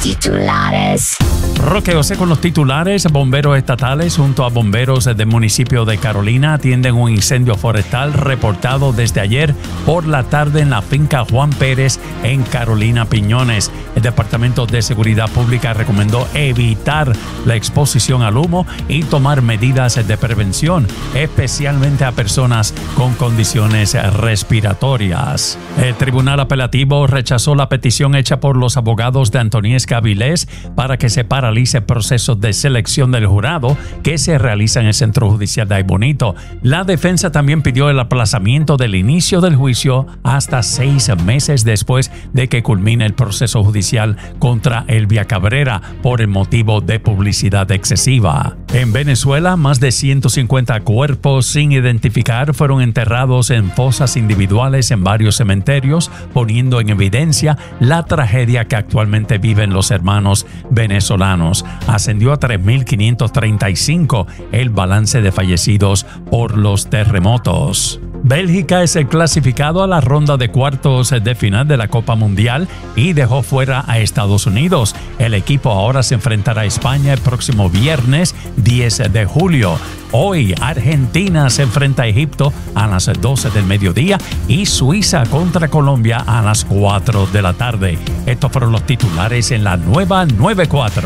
Titulares. Roque José con los titulares. Bomberos estatales junto a bomberos del municipio de Carolina atienden un incendio forestal reportado desde ayer por la tarde en la finca Juan Pérez en Carolina Piñones. El Departamento de Seguridad Pública recomendó evitar la exposición al humo y tomar medidas de prevención, especialmente a personas con condiciones respiratorias. El Tribunal Apelativo rechazó la petición hecha por los abogados de Antoniesca Avilés para que se paralice el proceso de selección del jurado que se realiza en el Centro Judicial de Aybonito. La defensa también pidió el aplazamiento del inicio del juicio hasta 6 meses después de que culmine el proceso judicial contra Elvia Cabrera por el motivo de publicidad excesiva. En Venezuela, más de 150 cuerpos sin identificar fueron enterrados en fosas individuales en varios cementerios, poniendo en evidencia la tragedia que actualmente viven los hermanos venezolanos. Ascendió a 3.535 el balance de fallecidos por los terremotos. Bélgica es el clasificado a la ronda de cuartos de final de la Copa Mundial y dejó fuera a Estados Unidos. El equipo ahora se enfrentará a España el próximo viernes 10 de julio. Hoy Argentina se enfrenta a Egipto a las 12 del mediodía y Suiza contra Colombia a las 4 de la tarde. Estos fueron los titulares en la nueva 94.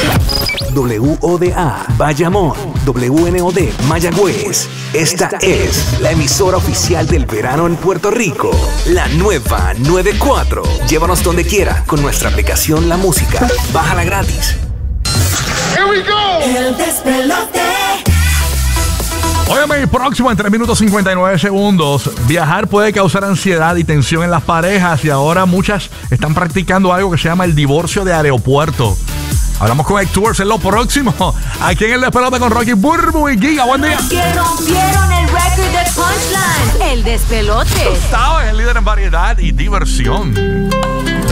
WODA Bayamón, WNOD Mayagüez. Esta es la emisora oficial del verano en Puerto Rico. La nueva 94. Llévanos donde quiera con nuestra aplicación La Música. Bájala gratis. Here we go. El despelote. Óyeme, próximo en 3 minutos 59 segundos. Viajar puede causar ansiedad y tensión en las parejas y ahora muchas están practicando algo que se llama el divorcio de aeropuerto. Hablamos con Tours en lo próximo. Aquí en El Despelote con Rocky, Burbu y Giga. Buen día. Que rompieron el récord de Punchline. El Despelote. Tú sabes, el líder en variedad y diversión.